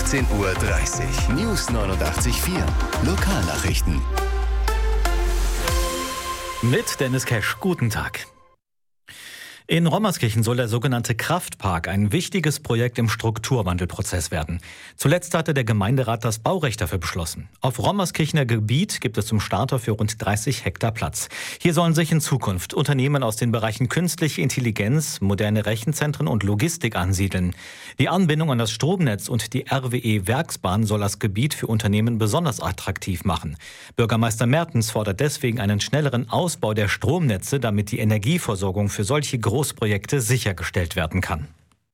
16:30 Uhr. News 89.4. Lokalnachrichten. Mit Dennis Kesch. Guten Tag. In Rommerskirchen soll der sogenannte Kraftpark ein wichtiges Projekt im Strukturwandelprozess werden. Zuletzt hatte der Gemeinderat das Baurecht dafür beschlossen. Auf Rommerskirchener Gebiet gibt es zum Start für rund 30 Hektar Platz. Hier sollen sich in Zukunft Unternehmen aus den Bereichen künstliche Intelligenz, moderne Rechenzentren und Logistik ansiedeln. Die Anbindung an das Stromnetz und die RWE-Werksbahn soll das Gebiet für Unternehmen besonders attraktiv machen. Bürgermeister Mertens fordert deswegen einen schnelleren Ausbau der Stromnetze, damit die Energieversorgung für solche Großprojekte sichergestellt werden kann.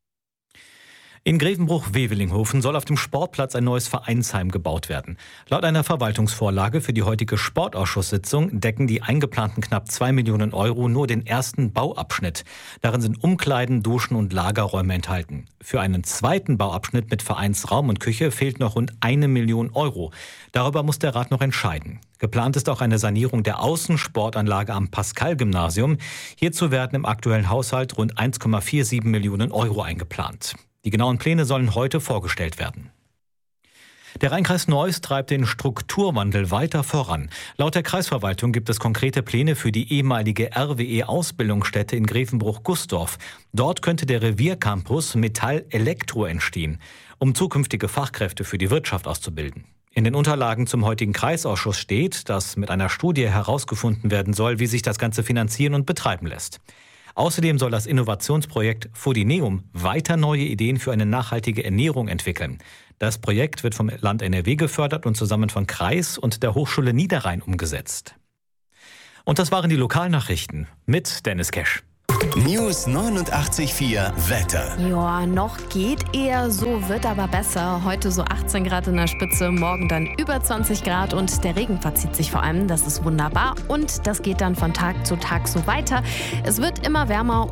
In Grevenbruch-Wevelinghofen soll auf dem Sportplatz ein neues Vereinsheim gebaut werden. Laut einer Verwaltungsvorlage für die heutige Sportausschusssitzung decken die eingeplanten knapp 2 Millionen Euro nur den ersten Bauabschnitt. Darin sind Umkleiden, Duschen und Lagerräume enthalten. Für einen zweiten Bauabschnitt mit Vereinsraum und Küche fehlt noch rund 1 Million Euro. Darüber muss der Rat noch entscheiden. Geplant ist auch eine Sanierung der Außensportanlage am Pascal-Gymnasium. Hierzu werden im aktuellen Haushalt rund 1,47 Millionen Euro eingeplant. Die genauen Pläne sollen heute vorgestellt werden. Der Rheinkreis Neuss treibt den Strukturwandel weiter voran. Laut der Kreisverwaltung gibt es konkrete Pläne für die ehemalige RWE-Ausbildungsstätte in Grevenbruch-Gussdorf. Dort könnte der Reviercampus Metall-Elektro entstehen, um zukünftige Fachkräfte für die Wirtschaft auszubilden. In den Unterlagen zum heutigen Kreisausschuss steht, dass mit einer Studie herausgefunden werden soll, wie sich das Ganze finanzieren und betreiben lässt. Außerdem soll das Innovationsprojekt Fodineum weiter neue Ideen für eine nachhaltige Ernährung entwickeln. Das Projekt wird vom Land NRW gefördert und zusammen von Kreis und der Hochschule Niederrhein umgesetzt. Und das waren die Lokalnachrichten mit Dennis Kesch. News 89.4 Wetter. Ja, noch geht eher so, wird aber besser. Heute so 18 Grad in der Spitze, morgen dann über 20 Grad und der Regen verzieht sich vor allem. Das ist wunderbar und das geht dann von Tag zu Tag so weiter. Es wird immer wärmer